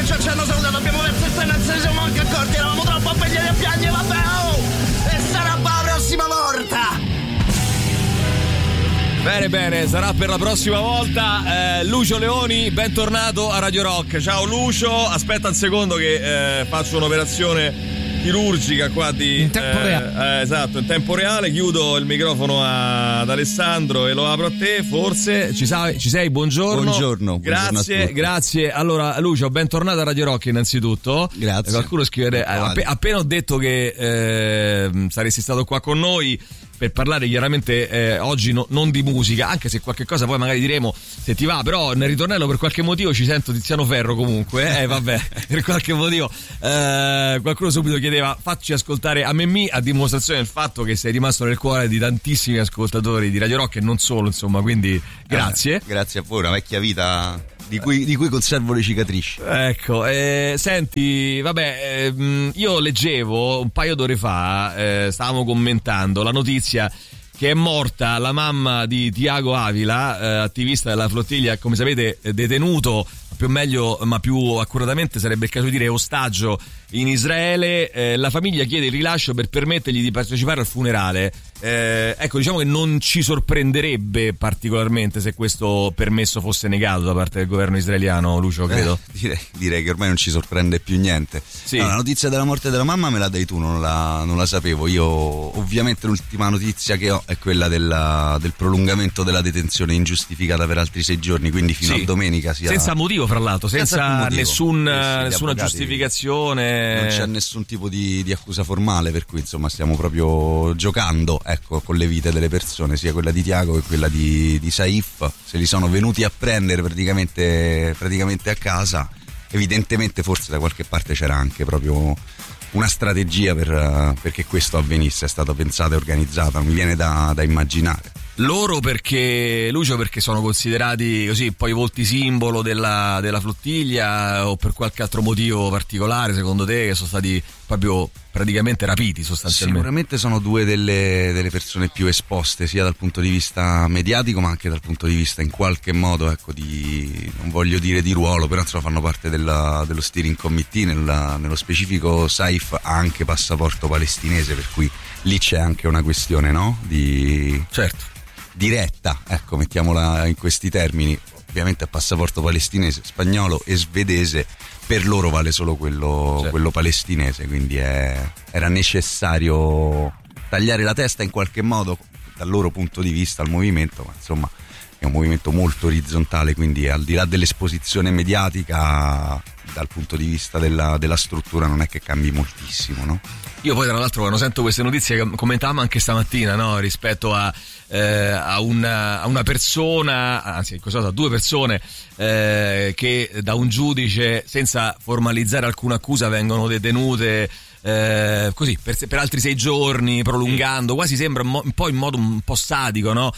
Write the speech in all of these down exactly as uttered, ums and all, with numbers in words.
perciò ci hanno salutato, abbiamo perso il treno, se ne siamo anche accorti, eravamo troppo impegnati a piangere, vabbè, oh! E sarà per la prossima volta! Bene, bene, sarà per la prossima volta. eh, Lucio Leoni, bentornato a Radio Rock. Ciao Lucio, aspetta un secondo che eh, faccio un'operazione chirurgica qua di in tempo eh, reale. Eh, esatto, in tempo reale. Chiudo il microfono a, ad Alessandro e lo apro a te, forse. Ci sei? Ci sei? Buongiorno. Buongiorno. Grazie, buongiorno grazie. Allora, Lucio, bentornato a Radio Rock innanzitutto. Grazie. Qualcuno scrive, eh, app- appena ho detto che eh, saresti stato qua con noi per parlare chiaramente eh, oggi no, non di musica, anche se qualche cosa poi magari diremo se ti va, però nel ritornello per qualche motivo ci sento Tiziano Ferro comunque, eh vabbè, per qualche motivo eh, qualcuno subito chiedeva facci ascoltare a Memmi, a dimostrazione del fatto che sei rimasto nel cuore di tantissimi ascoltatori di Radio Rock e non solo, insomma, quindi grazie. Eh, grazie a voi, una vecchia vita di cui, di cui conservo le cicatrici. Ecco, eh, senti, vabbè, eh, io leggevo un paio d'ore fa, eh, stavamo commentando la notizia che è morta la mamma di Tiago Avila, eh, attivista della flottiglia, come sapete detenuto, più meglio, ma più accuratamente sarebbe il caso di dire ostaggio in Israele. Eh, la famiglia chiede il rilascio per permettergli di partecipare al funerale. Eh, ecco, diciamo che non ci sorprenderebbe particolarmente se questo permesso fosse negato da parte del governo israeliano, Lucio, credo. Eh, direi, direi che ormai non ci sorprende più niente. Sì. No, la notizia della morte della mamma me la dai tu, non la, non la sapevo. Io ovviamente l'ultima notizia che ho è quella della, del prolungamento della detenzione ingiustificata per altri sei giorni, quindi fino Sì. a domenica sia... Senza motivo, fra l'altro, senza, senza motivo. nessun, Sì, sì, nessuna avvocati, giustificazione. non c'è nessun tipo di, di accusa formale, per cui insomma stiamo proprio giocando, ecco, con le vite delle persone, sia quella di Tiago che quella di, di Saif. Se li sono venuti a prendere praticamente, praticamente a casa, evidentemente forse da qualche parte c'era anche proprio una strategia per, perché questo avvenisse, è stata pensata e organizzata, mi viene da, da immaginare. Loro perché, Lucio, perché sono considerati così poi volti simbolo della, della flottiglia, o per qualche altro motivo particolare secondo te, che sono stati proprio praticamente rapiti sostanzialmente? Sicuramente sono due delle, delle persone più esposte sia dal punto di vista mediatico ma anche dal punto di vista in qualche modo, ecco, di, non voglio dire di ruolo, però insomma fanno parte della, dello steering committee. Nella, nello specifico Saif ha anche passaporto palestinese, per cui lì c'è anche una questione, no? Di... Certo. diretta, ecco, mettiamola in questi termini. Ovviamente a passaporto palestinese, spagnolo e svedese, per loro vale solo quello, certo. quello palestinese, quindi è, era necessario tagliare la testa in qualche modo dal loro punto di vista al movimento, ma insomma è un movimento molto orizzontale, quindi al di là dell'esposizione mediatica, dal punto di vista della, della struttura non è che cambi moltissimo, no? Io poi tra l'altro quando sento queste notizie, commentavamo anche stamattina, no, rispetto a, eh, a, una, a una persona, anzi in questo caso a due persone eh, che da un giudice senza formalizzare alcuna accusa vengono detenute eh, così per, per altri sei giorni, prolungando, quasi sembra un po' in modo un po' sadico, no?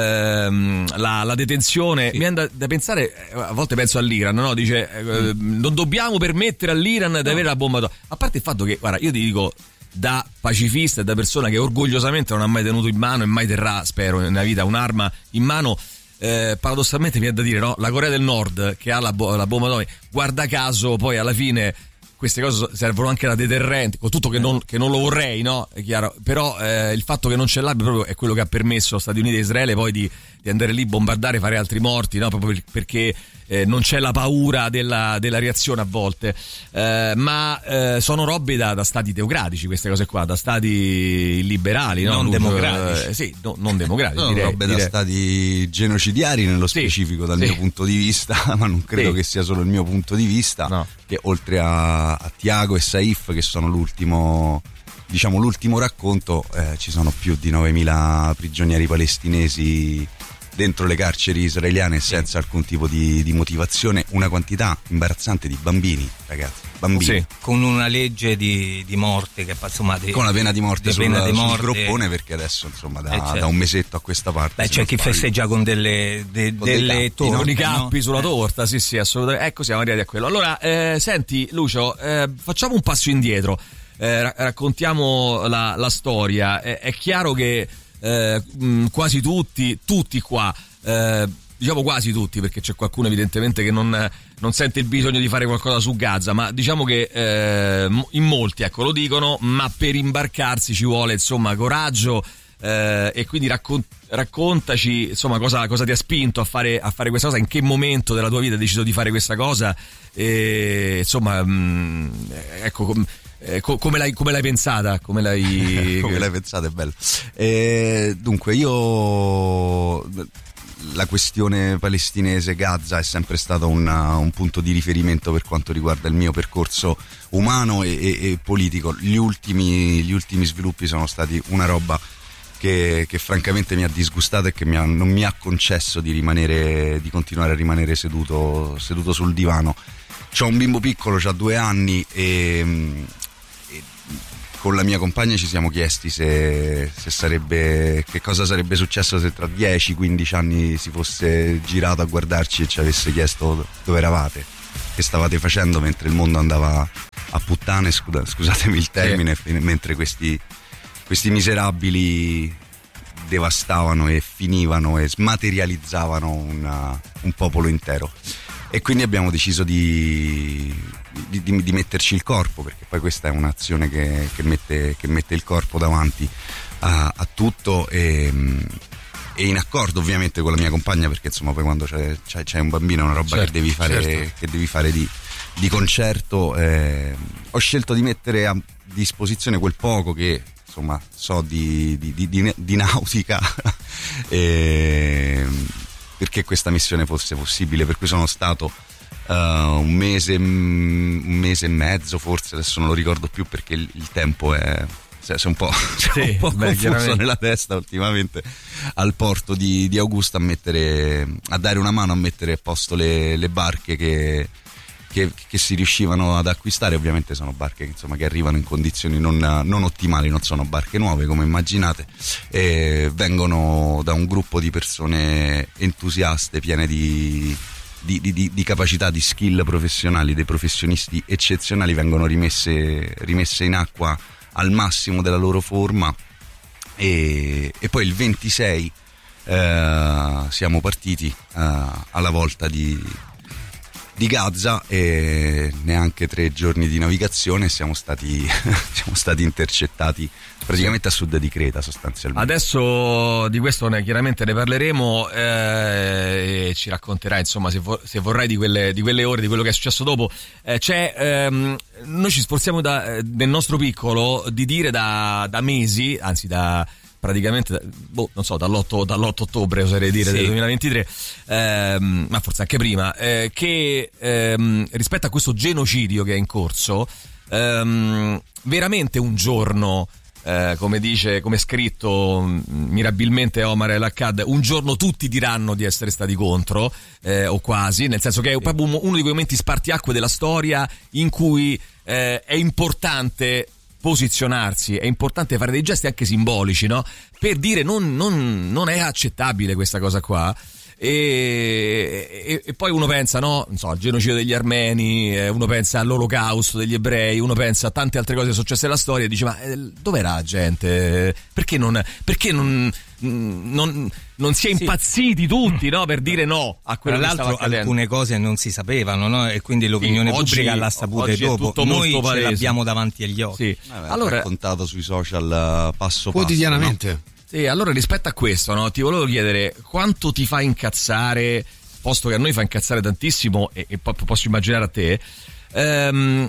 Ehm, la, la detenzione, sì. Mi viene da, da pensare, a volte penso all'Iran, no? Dice eh, non dobbiamo permettere all'Iran di no. avere la bomba atomica. A parte il fatto che, guarda, io ti dico, da pacifista e da persona che orgogliosamente non ha mai tenuto in mano e mai terrà, spero, nella vita un'arma in mano, eh, paradossalmente mi viene da dire, no? La Corea del Nord che ha la, bo- la bomba atomica, guarda caso poi alla fine queste cose servono anche da deterrenti, con tutto che non, che non lo vorrei, no? È chiaro, però eh, il fatto che non ce l'abbia proprio è quello che ha permesso Stati Uniti e Israele poi di, di andare lì, bombardare, fare altri morti, no? Proprio perché eh, non c'è la paura della, della reazione a volte, eh, ma eh, sono robe da, da stati teocratici queste cose qua, da stati liberali, no? Non democratici. Eh, sì, no, non democratici. No, direi, robe direi. da stati genocidiari nello sì, specifico dal sì. mio punto di vista, ma non credo sì. che sia solo il mio punto di vista, no. Che oltre a, a Tiago e Saif, che sono l'ultimo, diciamo l'ultimo racconto, eh, ci sono più di novemila prigionieri palestinesi dentro le carceri israeliane senza alcun tipo di, di motivazione, una quantità imbarazzante di bambini, ragazzi, bambini. Sì. Con una legge di, di morte che insomma di, con la pena di morte, di sul, pena di sul morte. groppone, perché adesso insomma da, eh, certo. da un mesetto a questa parte. Beh, c'è chi sbaglio. festeggia con delle, de, con delle cappi, torte, con i cappi no? sulla torta, sì sì, assolutamente. Ecco, siamo arrivati a quello. Allora, eh, senti Lucio, eh, facciamo un passo indietro, eh, raccontiamo la, la storia. Eh, è chiaro che eh, mh, quasi tutti, tutti qua, eh, diciamo quasi tutti, perché c'è qualcuno evidentemente che non, non sente il bisogno di fare qualcosa su Gaza, ma diciamo che eh, in molti, ecco, lo dicono, ma per imbarcarsi ci vuole insomma coraggio, eh, e quindi raccon- raccontaci insomma cosa, cosa ti ha spinto a fare, a fare questa cosa, in che momento della tua vita hai deciso di fare questa cosa, e insomma mh, ecco com- Eh, co- come, l'hai, come l'hai pensata? Come l'hai, come l'hai pensata, è bello. Eh, dunque, io la questione palestinese, Gaza, è sempre stato una, un punto di riferimento per quanto riguarda il mio percorso umano e, e, e politico. Gli ultimi, gli ultimi sviluppi sono stati una roba che, che francamente mi ha disgustato e che mi ha, non mi ha concesso di rimanere, di continuare a rimanere seduto, seduto sul divano. C'ho un bimbo piccolo, c'ha due anni e, e con la mia compagna ci siamo chiesti se, se sarebbe, che cosa sarebbe successo se tra dieci quindici anni si fosse girato a guardarci e ci avesse chiesto dove eravate, che stavate facendo mentre il mondo andava a puttane, scusa, scusatemi il termine, sì. mentre questi, questi miserabili devastavano e finivano e smaterializzavano una, un popolo intero. E quindi abbiamo deciso di, di, di, di metterci il corpo, perché poi questa è un'azione che, che, mette, che mette il corpo davanti a, a tutto, e, e in accordo ovviamente con la mia compagna, perché insomma poi quando c'è, c'è, c'è un bambino è una roba, certo, che devi fare, certo. che devi fare di, di concerto. Eh, ho scelto di mettere a disposizione quel poco che insomma so di, di, di, di, di nautica e, perché questa missione fosse possibile, per cui sono stato uh, un mese un mese e mezzo forse, adesso non lo ricordo più perché il, il tempo è si è un po', sì, un po' beh, confuso nella testa ultimamente, al porto di, di Augusta a mettere a dare una mano a mettere a posto le, le barche che, che, che si riuscivano ad acquistare. Ovviamente sono barche che, insomma, che arrivano in condizioni non, non ottimali, non sono barche nuove come immaginate, e vengono da un gruppo di persone entusiaste, piene di, di, di, di capacità, di skill professionali, dei professionisti eccezionali, vengono rimesse, rimesse in acqua al massimo della loro forma, e, e poi il ventisei eh, siamo partiti eh, alla volta di di Gaza, e neanche tre giorni di navigazione siamo stati siamo stati intercettati praticamente a sud di Creta, sostanzialmente. Adesso di questo ne, chiaramente ne parleremo, eh, e ci racconterai insomma se, vor, se vorrai di quelle, di quelle ore, di quello che è successo dopo. Eh, c'è ehm, noi ci sforziamo da, nel nostro piccolo di dire da, da mesi, anzi da praticamente, boh, non so, dall'otto, dall'otto ottobre oserei dire, sì, del duemilaventitré, ehm, ma forse anche prima, eh, che ehm, rispetto a questo genocidio che è in corso, ehm, veramente un giorno, eh, come dice, come è scritto mirabilmente Omar El-Akkad, un giorno tutti diranno di essere stati contro, eh, o quasi, nel senso che è proprio uno di quei momenti spartiacque della storia in cui eh, è importante posizionarsi, è importante fare dei gesti anche simbolici, no? Per dire non, non, non è accettabile questa cosa qua. E, e, e poi uno pensa, no, non so, al genocidio degli armeni, eh, uno pensa all'olocausto degli ebrei, uno pensa a tante altre cose che sono successe nella storia e dice ma eh, dov'era la gente? Perché non perché non, non, non si è impazziti, sì, tutti, no, per dire no a quello. Tra che l'altro stava alcune cose non si sapevano, no? E quindi l'opinione, sì, oggi, pubblica l'ha sapute dopo, noi ce palese. L'abbiamo davanti agli occhi, sì. Vabbè, allora raccontato sui social passo quotidianamente, passo, no? Sì, allora rispetto a questo, no, ti volevo chiedere quanto ti fa incazzare, posto che a noi fa incazzare tantissimo e, e posso immaginare a te, ehm,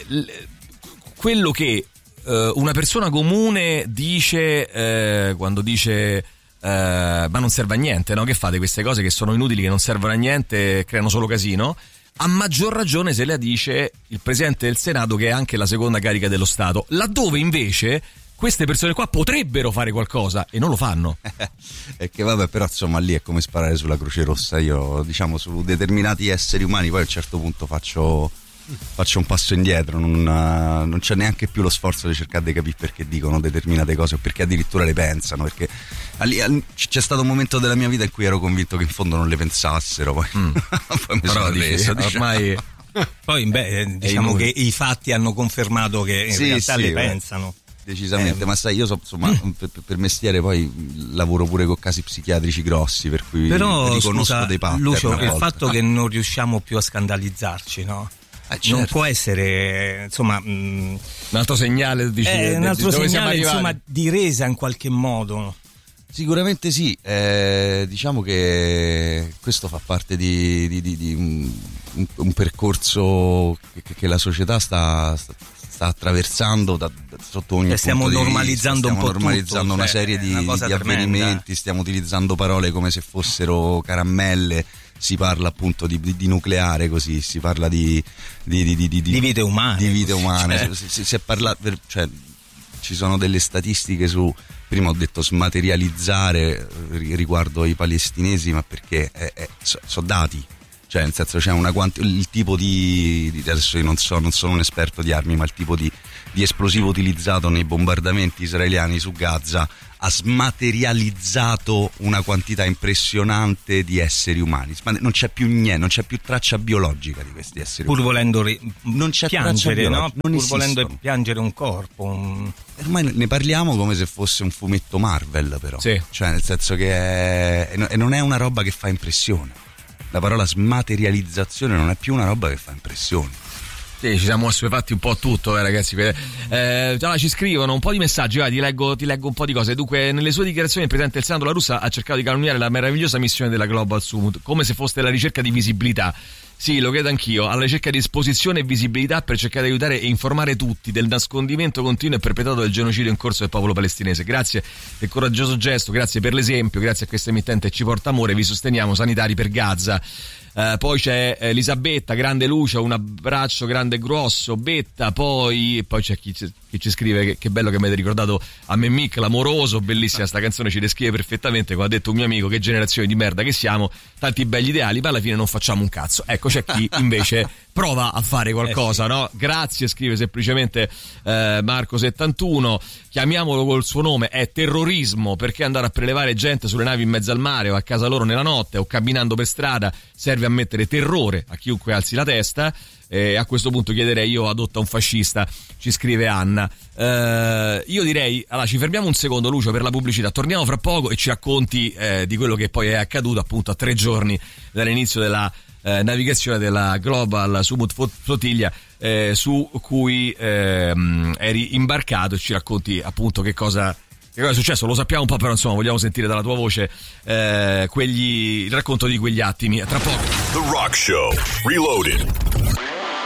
quello che eh, una persona comune dice eh, quando dice eh, ma non serve a niente, no? Che fate queste cose che sono inutili, che non servono a niente, creano solo casino. A maggior ragione se la dice il Presidente del Senato, che è anche la seconda carica dello Stato, laddove invece queste persone qua potrebbero fare qualcosa e non lo fanno. È che vabbè, però insomma lì è come sparare sulla Croce Rossa. Io, diciamo, su determinati esseri umani poi a un certo punto faccio faccio un passo indietro, non, non c'è neanche più lo sforzo di cercare di capire perché dicono determinate cose o perché addirittura le pensano, perché lì, c'è stato un momento della mia vita in cui ero convinto che in fondo non le pensassero, poi, mm. poi mi però sono reso, diciamo. Ormai poi beh, diciamo che i fatti hanno confermato che in sì, realtà sì, le beh. pensano. Decisamente, eh, ma sai, io so, insomma, per, per mestiere poi lavoro pure con casi psichiatrici grossi, per cui però, riconosco scusa, dei pattern. Lucio, il fatto che non riusciamo più a scandalizzarci, no? Eh, certo. Non può essere, insomma, mh, un altro segnale, dici, eh, un altro dove segnale, insomma, di resa in qualche modo. Sicuramente sì, eh, diciamo che questo fa parte di, di, di, di un, un percorso che, che la società sta, sta, sta attraversando da, da, sotto ogni stiamo punto di normalizzando vista. Stiamo un po' normalizzando tutto, una cioè, serie di, una di avvenimenti, stiamo utilizzando parole come se fossero caramelle, si parla appunto di, di, di nucleare, così si parla di di, di, di, di, di vite umane, di vite umane. Cioè. Si, si, si è parlato, cioè, ci sono delle statistiche su, prima ho detto smaterializzare riguardo ai palestinesi, ma perché è, è, so, so dati, cioè nel senso c'è una quanti, il tipo di, di adesso io non so, non sono un esperto di armi, ma il tipo di, di esplosivo utilizzato nei bombardamenti israeliani su Gaza ha smaterializzato una quantità impressionante di esseri umani. Non c'è più niente, non c'è più traccia biologica di questi esseri pur umani. Volendo ri- non c'è piangere, no? non Pur esistono. volendo piangere un corpo. Un... Ormai ne parliamo come se fosse un fumetto Marvel, però. Sì. Cioè, nel senso che è, e non è una roba che fa impressione. La parola smaterializzazione non è più una roba che fa impressione. Sì, ci siamo assuefatti un po' a tutto, eh, ragazzi. Eh, già, ci scrivono un po' di messaggi, vai, ti leggo, ti leggo un po' di cose. Dunque, nelle sue dichiarazioni il Presidente del Senato La Russa ha cercato di calunniare la meravigliosa missione della Global Summit, come se fosse la ricerca di visibilità. Sì, lo credo anch'io, alla ricerca di esposizione e visibilità per cercare di aiutare e informare tutti del nascondimento continuo e perpetrato del genocidio in corso del popolo palestinese. Grazie del coraggioso gesto, grazie per l'esempio, grazie a questa emittente Ci Porta Amore, vi sosteniamo, sanitari per Gaza. Uh, poi c'è Elisabetta, grande Lucia, un abbraccio grande e grosso, Betta, poi poi c'è chi, chi ci scrive che, che bello che mi avete ricordato a me Mick, l'amoroso, bellissima sta canzone, ci descrive perfettamente, come ha detto un mio amico, che generazione di merda che siamo, tanti belli ideali, ma alla fine non facciamo un cazzo. Ecco, c'è chi invece prova a fare qualcosa, no? Grazie, scrive semplicemente eh, Marco settantuno, chiamiamolo col suo nome, è terrorismo, perché andare a prelevare gente sulle navi in mezzo al mare o a casa loro nella notte o camminando per strada serve a mettere terrore a chiunque alzi la testa. E a questo punto chiederei io adotta un fascista, ci scrive Anna. Eh, io direi, allora ci fermiamo un secondo, Lucio, per la pubblicità, torniamo fra poco e ci racconti eh, di quello che poi è accaduto appunto a tre giorni dall'inizio della Eh, navigazione della Global Summit Flottiglia eh, su cui eh, eri imbarcato, e ci racconti appunto che cosa, che cosa è successo. Lo sappiamo un po', però insomma vogliamo sentire dalla tua voce eh, quegli, il racconto di quegli attimi. Tra poco. The Rock Show Reloaded.